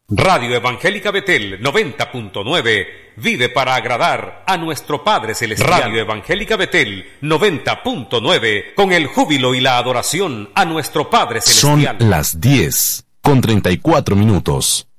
Radio Evangélica Betel 90.9 vive para agradar a nuestro Padre Celestial. Radio Evangélica Betel 90.9 con el júbilo y la adoración a nuestro Padre Celestial. Son las 10:34.